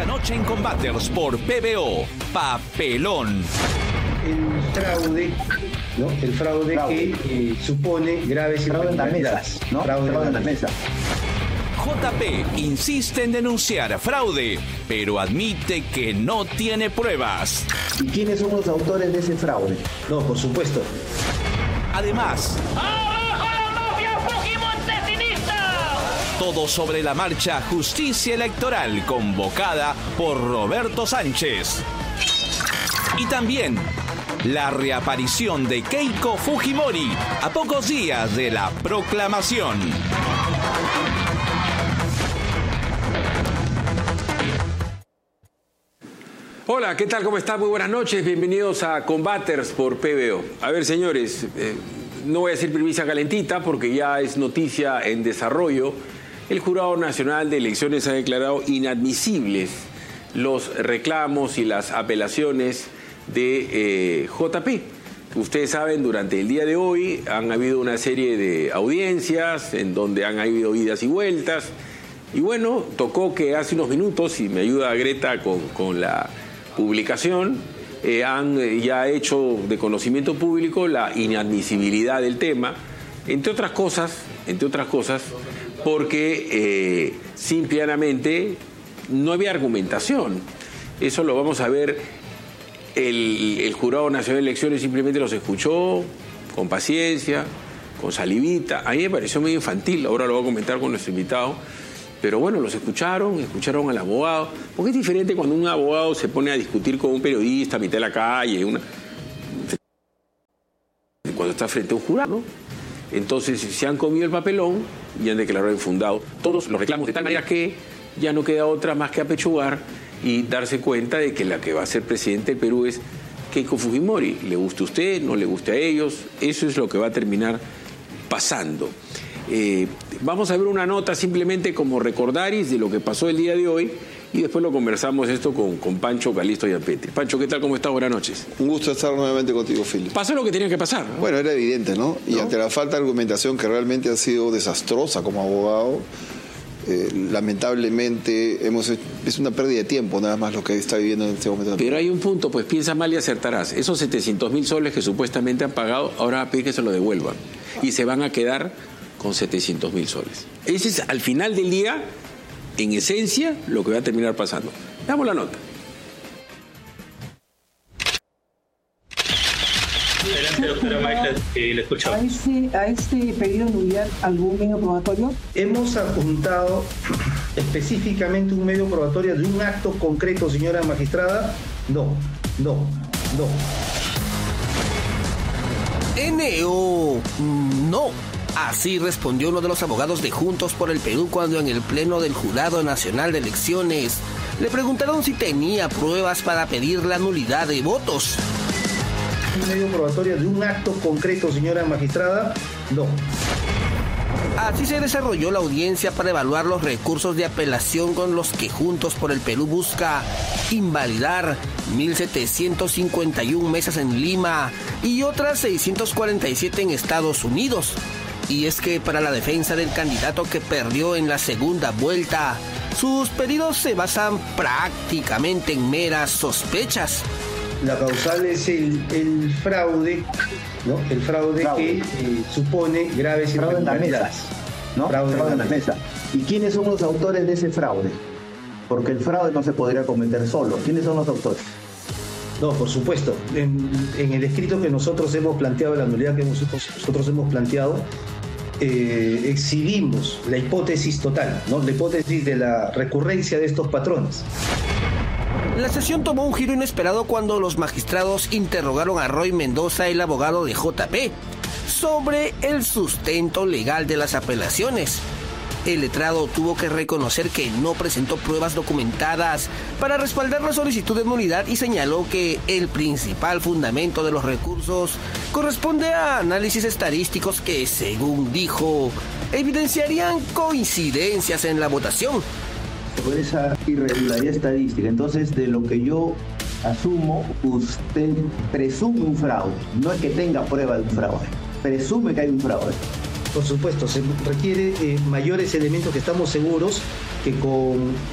Esta noche en Combaters por PBO, Papelón. El fraude, ¿no? El fraude que supone graves irregularidades. Fraude en las mesas. JP insiste en denunciar fraude, pero admite que no tiene pruebas. ¿Y quiénes son los autores de ese fraude? No, por supuesto. Además, ¡abajo la mafia fujimontestinista! todo sobre la marcha Justicia Electoral convocada por Roberto Sánchez. Y también la reaparición de Keiko Fujimori a pocos días de la proclamación. Hola, ¿qué tal? ¿Cómo están? Muy buenas noches. Bienvenidos a Combaters por PBO. A ver, señores, no voy a decir primicia calentita porque ya es noticia en desarrollo. El Jurado Nacional de Elecciones ha declarado inadmisibles los reclamos y las apelaciones de JP. Ustedes saben, durante el día de hoy han habido una serie de audiencias en donde han habido idas y vueltas. Y bueno, tocó que hace unos minutos, y me ayuda Greta con la publicación, han ya hecho de conocimiento público la inadmisibilidad del tema, entre otras cosas, porque simplemente no había argumentación. Eso lo vamos a ver. El Jurado Nacional de Elecciones simplemente los escuchó con paciencia, con salivita. A mí me pareció medio infantil, ahora lo voy a comentar con nuestro invitado. Pero bueno, los escucharon al abogado. Porque es diferente cuando un abogado se pone a discutir con un periodista a mitad de la calle, cuando está frente a un jurado, ¿no? Entonces se han comido el papelón y han declarado infundado todos los reclamos, de tal manera que ya no queda otra más que apechugar y darse cuenta de que la que va a ser presidente del Perú es Keiko Fujimori. Le guste a usted, no le guste a ellos, eso es lo que va a terminar pasando. Vamos a ver una nota simplemente como recordaris de lo que pasó el día de hoy y después lo conversamos esto con Pancho, Calixto y Ampete. Pancho, ¿qué tal? ¿Cómo estás? Buenas noches. Un gusto estar nuevamente contigo, Philip. Pasó lo que tenía que pasar, ¿no? Bueno, era evidente, ¿no? Y ante la falta de argumentación que realmente ha sido desastrosa como abogado, lamentablemente es una pérdida de tiempo nada más lo que está viviendo en este momento. Pero hay un punto, pues piensa mal y acertarás. Esos 700.000 soles que supuestamente han pagado, ahora va a pedir que se lo devuelvan. Y se van a quedar con 700.000 soles. Ese es, al final del día, en esencia, lo que va a terminar pasando. Veamos la nota. Adelante, doctora Magda, le escuchamos. ¿A este pedido de nulidad algún medio probatorio? Hemos apuntado específicamente un medio probatorio de un acto concreto, señora magistrada. No. No. Así respondió uno de los abogados de Juntos por el Perú cuando en el Pleno del Jurado Nacional de Elecciones le preguntaron si tenía pruebas para pedir la nulidad de votos. Un medio probatorio de un acto concreto, señora magistrada. No. Así se desarrolló la audiencia para evaluar los recursos de apelación con los que Juntos por el Perú busca invalidar 1.751 mesas en Lima y otras 647 en Estados Unidos. Y es que para la defensa del candidato que perdió en la segunda vuelta, sus pedidos se basan prácticamente en meras sospechas. La causal es el fraude, ¿no? El fraude que supone graves irregularidades. Fraude en las mesas. ¿Y quiénes son los autores de ese fraude? Porque el fraude no se podría cometer solo. ¿Quiénes son los autores? No, por supuesto. En el escrito que nosotros hemos planteado, la nulidad que nosotros hemos planteado, exhibimos la hipótesis total, ¿no? La hipótesis de la recurrencia de estos patrones. La sesión tomó un giro inesperado cuando los magistrados interrogaron a Roy Mendoza, el abogado de JP, sobre el sustento legal de las apelaciones. El letrado tuvo que reconocer que no presentó pruebas documentadas para respaldar la solicitud de nulidad y señaló que el principal fundamento de los recursos corresponde a análisis estadísticos que, según dijo, evidenciarían coincidencias en la votación. Por esa irregularidad estadística, entonces de lo que yo asumo, usted presume un fraude, no es que tenga prueba de un fraude, presume que hay un fraude. Por supuesto, se requiere mayores elementos que estamos seguros que con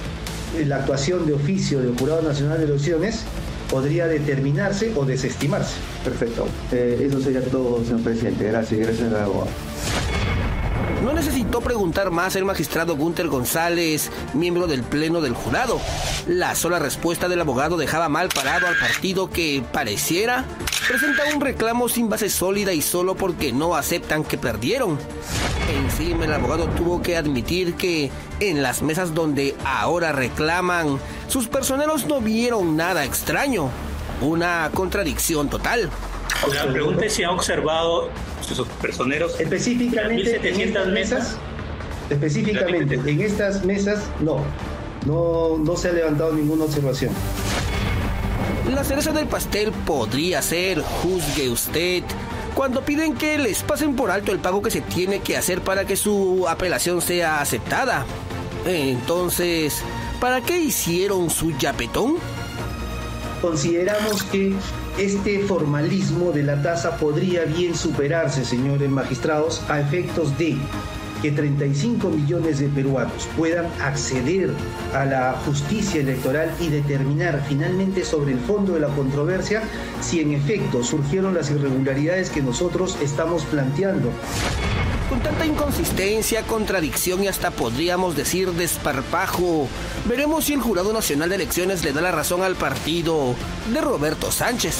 la actuación de oficio del Jurado Nacional de Elecciones podría determinarse o desestimarse. Perfecto. Eso sería todo, señor presidente. Gracias, abogado. No necesitó preguntar más el magistrado Gunter González, miembro del Pleno del Jurado. La sola respuesta del abogado dejaba mal parado al partido que, pareciera, presenta un reclamo sin base sólida y solo porque no aceptan que perdieron. Encima el abogado tuvo que admitir que en las mesas donde ahora reclaman, sus personeros no vieron nada extraño. Una contradicción total. La pregunta es si ha observado sus personeros específicamente 1700 mesas. Específicamente en estas mesas no se ha levantado ninguna observación. La cereza del pastel podría ser, juzgue usted, cuando piden que les pasen por alto el pago que se tiene que hacer para que su apelación sea aceptada. Entonces, ¿para qué hicieron su yapetón? Consideramos que este formalismo de la tasa podría bien superarse, señores magistrados, a efectos de que 35 millones de peruanos puedan acceder a la justicia electoral y determinar finalmente sobre el fondo de la controversia si en efecto surgieron las irregularidades que nosotros estamos planteando. Con tanta inconsistencia, contradicción y hasta podríamos decir desparpajo, veremos si el Jurado Nacional de Elecciones le da la razón al partido de Roberto Sánchez.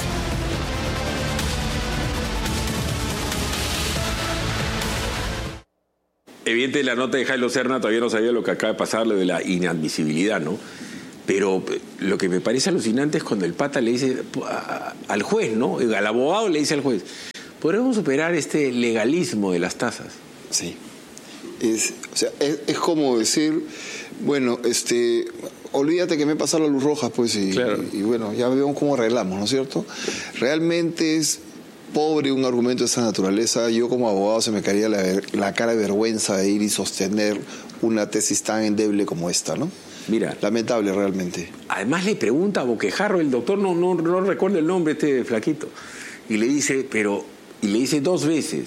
Evidente, la nota de Jailo Serna todavía no sabía lo que acaba de pasar, lo de la inadmisibilidad, ¿no? Pero lo que me parece alucinante es cuando el pata le dice al juez, ¿no? Al abogado le dice al juez, ¿podremos superar este legalismo de las tasas? Sí. Es como decir, bueno, olvídate que me pasa la luz roja, pues, claro. y bueno, ya vemos cómo arreglamos, ¿no es cierto? Realmente es pobre un argumento de esa naturaleza. Yo como abogado se me caería la cara de vergüenza de ir y sostener una tesis tan endeble como esta, ¿no? Mira, lamentable realmente. Además le pregunta a boquejarro, el doctor no recuerda el nombre este flaquito, y le dice, y le dice 2 veces,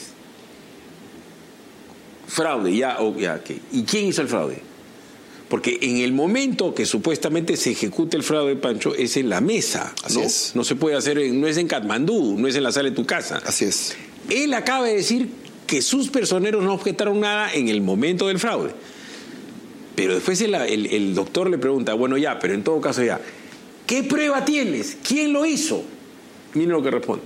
fraude, ¿qué? ¿Y quién hizo el fraude? Porque en el momento que supuestamente se ejecuta el fraude, Pancho, es en la mesa, ¿no? Así es. No se puede hacer, no es en Katmandú, no es en la sala de tu casa. Así es. Él acaba de decir que sus personeros no objetaron nada en el momento del fraude. Pero después el doctor le pregunta, bueno, ya, pero en todo caso ya, ¿qué prueba tienes? ¿Quién lo hizo? Miren lo que responde.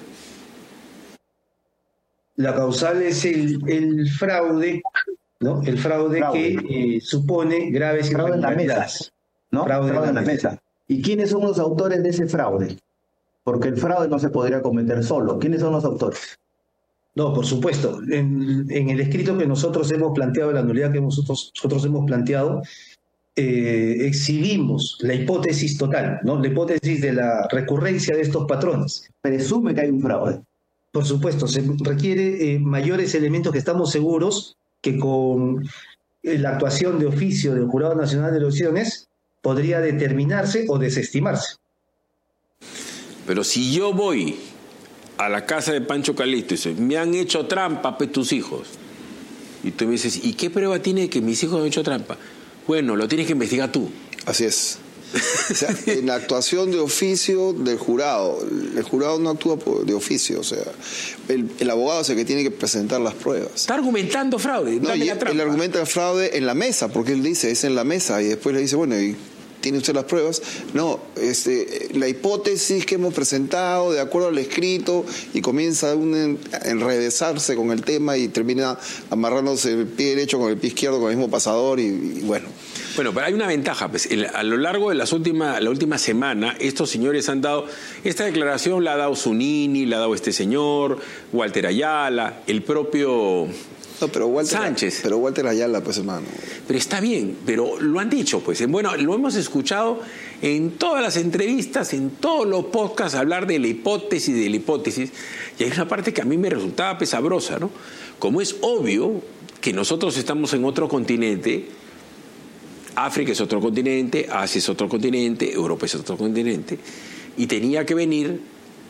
La causal es el fraude, ¿no? El fraude que supone graves irregularidades. Fraude en la mesa. ¿Y quiénes son los autores de ese fraude? Porque el fraude no se podría cometer solo. ¿Quiénes son los autores? No, por supuesto. En el escrito que nosotros hemos planteado, la nulidad que nosotros hemos planteado, exhibimos la hipótesis total, ¿no? La hipótesis de la recurrencia de estos patrones. Presume que hay un fraude. Por supuesto, se requiere mayores elementos que estamos seguros que con la actuación de oficio del Jurado Nacional de Elecciones podría determinarse o desestimarse. Pero si yo voy a la casa de Pancho Calisto y dice, me han hecho trampa, pues, tus hijos. Y tú me dices, ¿y qué prueba tiene de que mis hijos han hecho trampa? Bueno, lo tienes que investigar tú. Así es. O sea, en la actuación de oficio del jurado, el jurado no actúa de oficio, o sea, el abogado es el que tiene que presentar las pruebas. Está argumentando fraude. No, él argumenta el fraude en la mesa, porque él dice, es en la mesa, y después le dice, bueno, ¿y tiene usted las pruebas? No, la hipótesis que hemos presentado de acuerdo al escrito, y comienza a enredezarse con el tema y termina amarrándose el pie derecho con el pie izquierdo con el mismo pasador y bueno. Bueno, pero hay una ventaja, pues, a lo largo de la última semana, estos señores han dado, esta declaración la ha dado Zunini, la ha dado este señor, Walter Ayala, el propio Sánchez. Pero Walter Ayala, pues, hermano. Pero está bien, pero lo han dicho, pues. Bueno, lo hemos escuchado en todas las entrevistas, en todos los podcasts, hablar de la hipótesis, y hay una parte que a mí me resultaba pesabrosa, ¿no? Como es obvio que nosotros estamos en otro continente, África es otro continente, Asia es otro continente, Europa es otro continente, y tenía que venir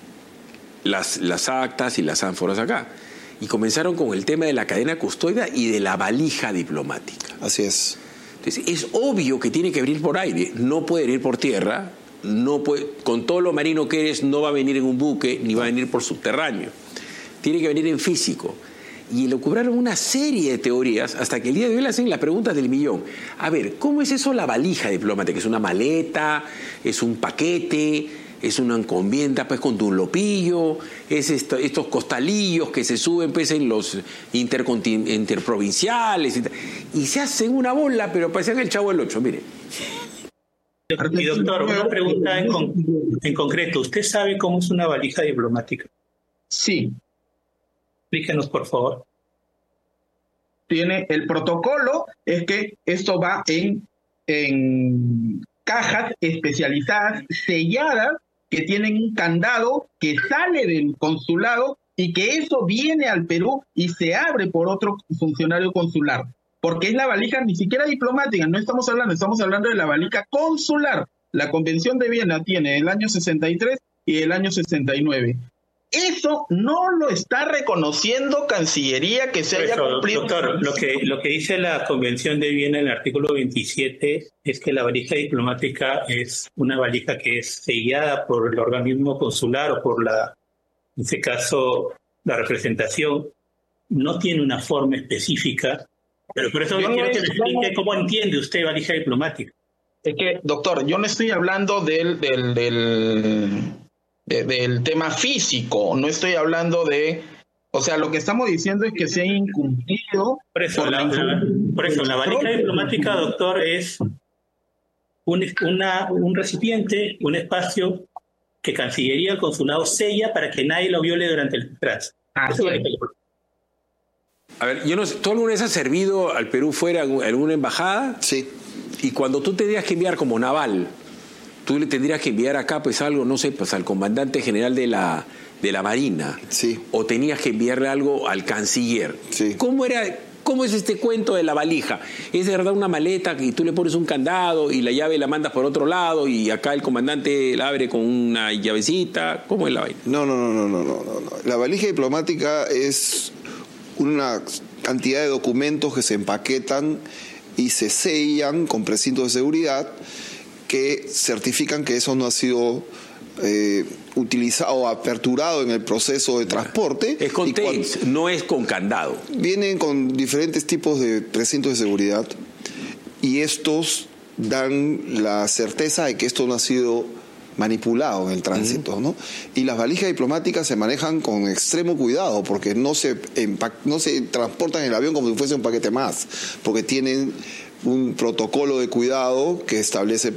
las actas y las ánforas acá. Y comenzaron con el tema de la cadena custodia y de la valija diplomática. Así es. Entonces, es obvio que tiene que venir por aire, no puede venir por tierra, no puede, con todo lo marino que eres, no va a venir en un buque, ni va a venir por subterráneo. Tiene que venir en físico. Y le ocurrieron una serie de teorías hasta que el día de hoy le hacen las preguntas del millón. A ver, ¿cómo es eso la valija diplomática? ¿Es una maleta? ¿Es un paquete? ¿Es una encomienda pues con dunlopillo? ¿Es estos costalillos que se suben pues en los interprovinciales? Y se hacen una bola, pero parecen el Chavo del Ocho, mire. Y doctor, una pregunta en concreto. ¿Usted sabe cómo es una valija diplomática? Sí. Explíquenos, por favor. Tiene el protocolo, es que esto va en cajas especializadas, selladas, que tienen un candado que sale del consulado y que eso viene al Perú y se abre por otro funcionario consular. Porque es la valija ni siquiera diplomática, no estamos hablando de la valija consular. La Convención de Viena tiene el año 63 y el año 69. Eso no lo está reconociendo Cancillería que se haya cumplido. Doctor, lo que dice la Convención de Viena en el artículo 27 es que la valija diplomática es una valija que es sellada por el organismo consular o por en este caso, la representación. No tiene una forma específica, pero por eso yo quiero que me explique cómo entiende usted valija diplomática. Es que, doctor, yo no estoy hablando del tema físico, no estoy hablando de... O sea, lo que estamos diciendo es que se ha incumplido... Por eso, la valija diplomática, doctor, es un recipiente, un espacio que Cancillería, el consulado sella para que nadie lo viole durante el tránsito. A ver, yo no sé, ¿tú alguna vez has servido al Perú fuera en alguna embajada? Sí. Y cuando tú tenías que enviar como naval... Tú le tendrías que enviar acá pues algo, no sé, pues al comandante general de la Marina. Sí. O tenías que enviarle algo al canciller. Sí. ¿Cómo es este cuento de la valija? ¿Es de verdad una maleta que tú le pones un candado y la llave la mandas por otro lado y acá el comandante la abre con una llavecita? ¿Cómo es la vaina? No. La valija diplomática es una cantidad de documentos que se empaquetan y se sellan con precintos de seguridad que certifican que eso no ha sido utilizado o aperturado en el proceso de transporte. Es con tapes, no es con candado. Vienen con diferentes tipos de precintos de seguridad y estos dan la certeza de que esto no ha sido manipulado en el tránsito, ¿no? Y las valijas diplomáticas se manejan con extremo cuidado porque no se transportan en el avión como si fuese un paquete más, porque tienen un protocolo de cuidado que establece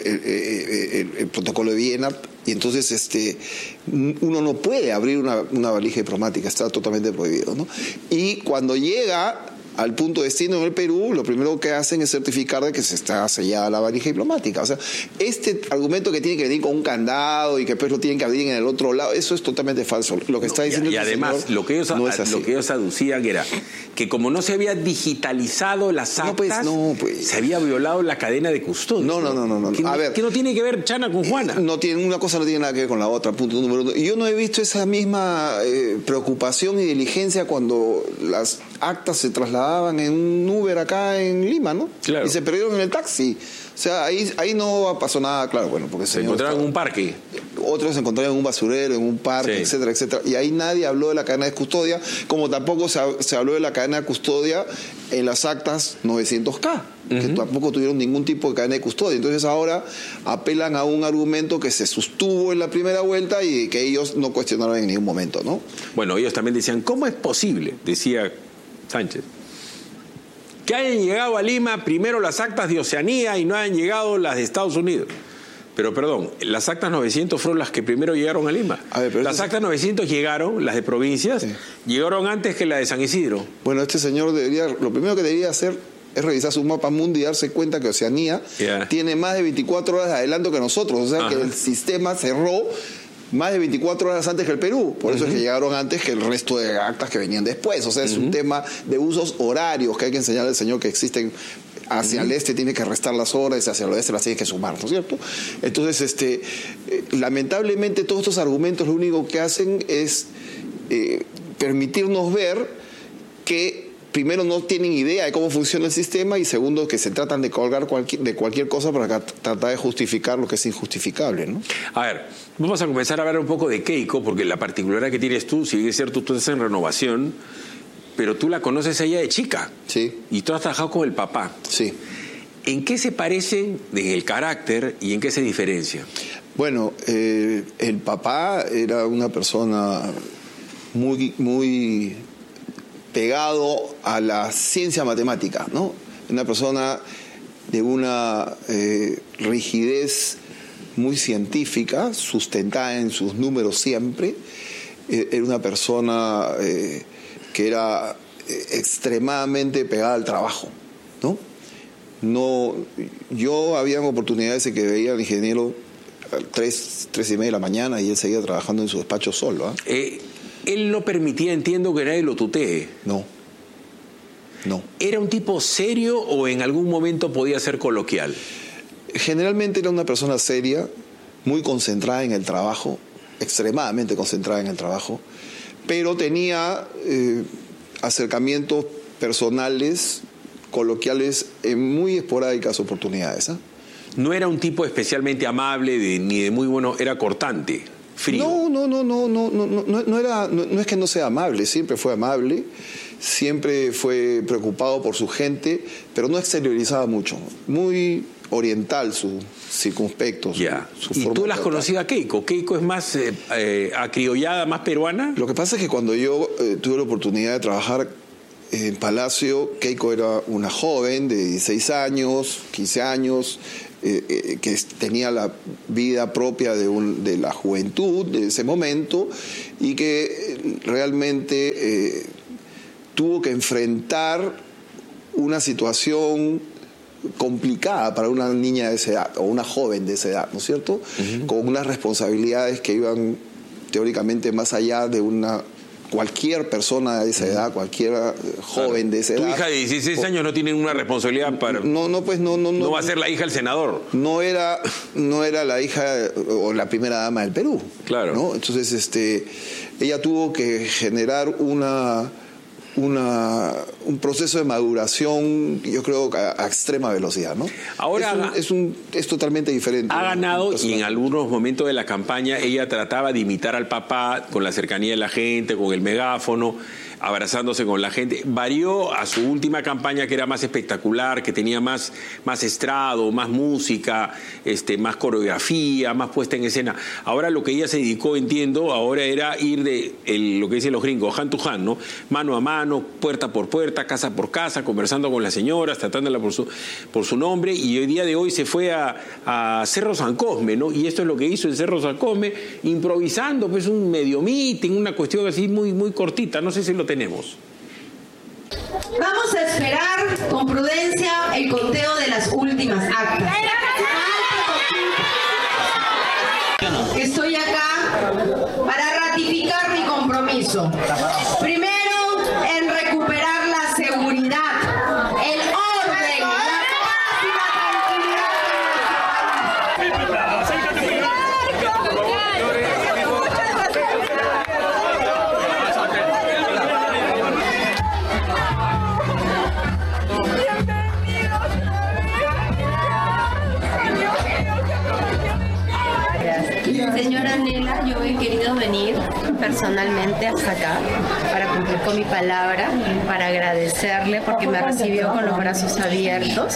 el protocolo de Viena, y entonces uno no puede abrir una valija diplomática, está totalmente prohibido, ¿no? Y cuando llega al punto de destino en el Perú, lo primero que hacen es certificar de que se está sellada la valija diplomática. O sea, este argumento que tiene que venir con un candado y que después lo tienen que abrir en el otro lado, eso es totalmente falso. Lo que está diciendo y además, lo que ellos aducían era que como no se había digitalizado las actas, se había violado la cadena de custodia. No. A ver, ¿qué no tiene que ver Chana con Juana? Una cosa no tiene nada que ver con la otra, punto número uno. Y yo no he visto esa misma preocupación y diligencia cuando las actas se trasladaban en un Uber acá en Lima, ¿no? Claro. Y se perdieron en el taxi. O sea, ahí no pasó nada, claro, bueno, porque se encontraron en un parque. Otros se encontraron en un basurero, en un parque, sí, etcétera, etcétera. Y ahí nadie habló de la cadena de custodia, como tampoco se habló de la cadena de custodia en las actas 900K, que tampoco tuvieron ningún tipo de cadena de custodia. Entonces ahora apelan a un argumento que se sostuvo en la primera vuelta y que ellos no cuestionaron en ningún momento, ¿no? Bueno, ellos también decían, ¿cómo es posible? Decía Sánchez, que hayan llegado a Lima primero las actas de Oceanía y no hayan llegado las de Estados Unidos. Pero perdón, las actas 900 fueron las que primero llegaron a Lima. Las actas 900 llegaron, las de provincias, llegaron antes que las de San Isidro. Bueno, este señor lo primero que debería hacer es revisar su mapa mundi y darse cuenta que Oceanía tiene más de 24 horas de adelanto que nosotros. O sea, que el sistema cerró más de 24 horas antes que el Perú. Por eso es que llegaron antes que el resto de actas que venían después. O sea, es un tema de usos horarios que hay que enseñarle al señor que existen. Hacia el este tiene que restar las horas y hacia el oeste las tiene que sumar, ¿no es cierto? Entonces, lamentablemente todos estos argumentos lo único que hacen es permitirnos ver que primero no tienen idea de cómo funciona el sistema y segundo que se tratan de colgar de cualquier cosa para tratar de justificar lo que es injustificable, ¿no? A ver, vamos a comenzar a hablar un poco de Keiko, porque la particularidad que tienes tú, si bien es cierto, tú estás en Renovación, pero tú la conoces a ella de chica. Sí. Y tú has trabajado con el papá. Sí. ¿En qué se parecen en el carácter y en qué se diferencia? Bueno, el papá era una persona muy pegado a la ciencia matemática, ¿no? Una persona de una rigidez muy científica, sustentada en sus números siempre. Era una persona que era extremadamente pegada al trabajo, ¿no? Yo había oportunidades en que veía al ingeniero 3:30 de la mañana y él seguía trabajando en su despacho solo. Él no permitía, entiendo, que nadie lo tutee. No. ¿Era un tipo serio o en algún momento podía ser coloquial? Generalmente era una persona seria, muy concentrada en el trabajo, extremadamente concentrada en el trabajo, pero tenía acercamientos personales, coloquiales, en muy esporádicas oportunidades. No era un tipo especialmente amable ni de muy bueno, era cortante, frío. No es que no sea amable, siempre fue amable, siempre fue preocupado por su gente, pero no exteriorizaba mucho, muy oriental su circunspecto. Su ¿Y tú la has conocido a Keiko? ¿Keiko es más acriollada, más peruana? Lo que pasa es que cuando yo tuve la oportunidad de trabajar en Palacio, Keiko era una joven de 16 años, 15 años, que tenía la vida propia de la juventud de ese momento y que realmente tuvo que enfrentar una situación complicada para una niña de esa edad o una joven de esa edad, ¿no es cierto? Uh-huh. Con unas responsabilidades que iban teóricamente más allá de cualquier persona de esa edad, cualquier joven de esa edad. Tu hija de 16 años no tiene una responsabilidad para... No va a ser la hija del senador. No era la hija o la primera dama del Perú. Claro. ¿no? Entonces, ella tuvo que generar un proceso de maduración, yo creo, a extrema velocidad, ¿no? Ahora es totalmente diferente. Ha ganado y en algunos momentos de la campaña ella trataba de imitar al papá con la cercanía de la gente, con el megáfono, abrazándose con la gente. Varió a su última campaña, que era más espectacular, que tenía más estrado, más música, más coreografía, más puesta en escena. Ahora lo que ella se dedicó, entiendo, ahora era ir lo que dicen los gringos, hand to hand, ¿no? Mano a mano, puerta por puerta, casa por casa, conversando con las señoras, tratándola por su nombre, y el día de hoy se fue a Cerro San Cosme, ¿no? Y esto es lo que hizo en Cerro San Cosme, improvisando pues un medio meeting, una cuestión así muy, muy cortita, no sé si lo tenemos. Vamos a esperar con prudencia el conteo de las últimas actas. Estoy acá para ratificar mi compromiso. Primero, en recuperar la seguridad, el orden, la paz y Señora Nela, yo he querido venir personalmente hasta acá para cumplir con mi palabra, para agradecerle porque me recibió con los brazos abiertos,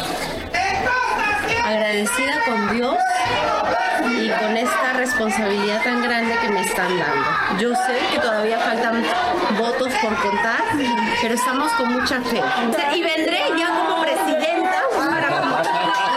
agradecida con Dios y con esta responsabilidad tan grande que me están dando. Yo sé que todavía faltan votos por contar, pero estamos con mucha fe. Y vendré ya como presidenta para...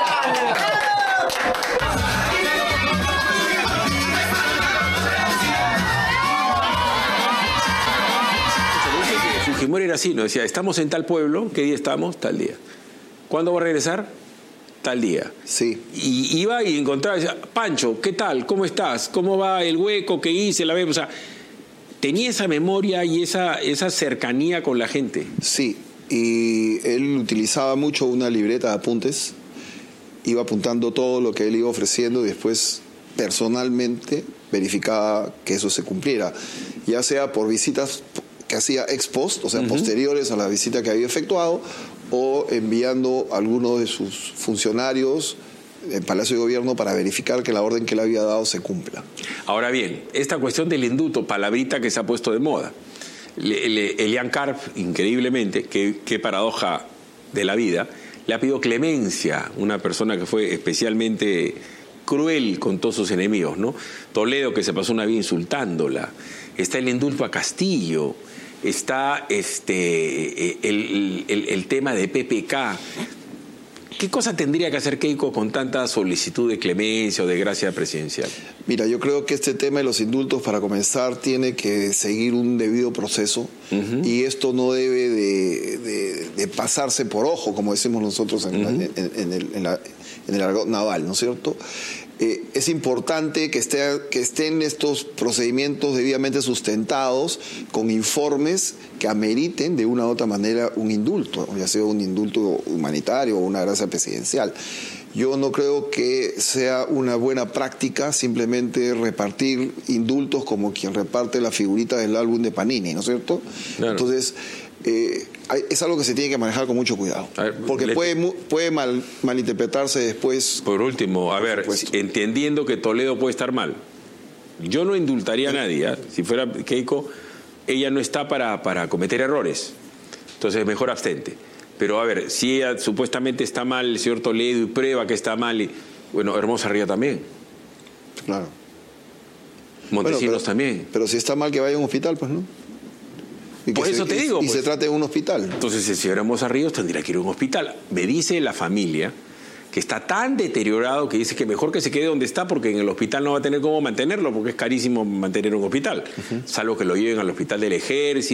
Fujimori era así, ¿no? Decía, estamos en tal pueblo, ¿qué día estamos? Tal día. ¿Cuándo va a regresar? Tal día. Sí. Y iba y encontraba, decía, Pancho, ¿qué tal? ¿Cómo estás? ¿Cómo va el hueco que hice? La vez? O sea, tenía esa memoria y esa cercanía con la gente. Sí, y él utilizaba mucho una libreta de apuntes, iba apuntando todo lo que él iba ofreciendo y después personalmente verificaba que eso se cumpliera, ya sea por visitas que hacía ex post, o sea, posteriores a la visita que había efectuado, o enviando a algunos de sus funcionarios en Palacio de Gobierno para verificar que la orden que le había dado se cumpla. Ahora bien, esta cuestión del indulto, palabrita que se ha puesto de moda. Elian Karp, increíblemente, qué paradoja de la vida, le ha pedido clemencia, una persona que fue especialmente cruel con todos sus enemigos, ¿no? Toledo, que se pasó una vida insultándola. Está el indulto a Castillo, está el tema de PPK. ¿Qué cosa tendría que hacer Keiko con tanta solicitud de clemencia o de gracia presidencial? Mira, yo creo que este tema de los indultos, para comenzar, tiene que seguir un debido proceso, y esto no debe de pasarse por ojo, como decimos nosotros en el argot naval, ¿no es cierto? Es importante que estén estos procedimientos debidamente sustentados con informes que ameriten de una u otra manera un indulto, ya sea un indulto humanitario o una gracia presidencial. Yo no creo que sea una buena práctica simplemente repartir indultos como quien reparte la figurita del álbum de Panini, ¿no es cierto? Claro. Entonces, es algo que se tiene que manejar con mucho cuidado, porque puede malinterpretarse después. Por último, a ver, entendiendo que Toledo puede estar mal, yo no indultaría a nadie, si fuera Keiko, ella no está para cometer errores, entonces mejor abstente. Pero a ver, si ella supuestamente está mal, el señor Toledo, y prueba que está mal, bueno, Hermosa Ría también. Claro. Montesinos también. Pero si está mal, que vaya a un hospital, pues, ¿no? Por eso te digo. Y se trate de un hospital. Entonces, el señor Hermosa Ríos tendría que ir a un hospital. Me dice la familia que está tan deteriorado que dice que mejor que se quede donde está, porque en el hospital no va a tener cómo mantenerlo, porque es carísimo mantener un hospital. Salvo que lo lleven al hospital del Ejército.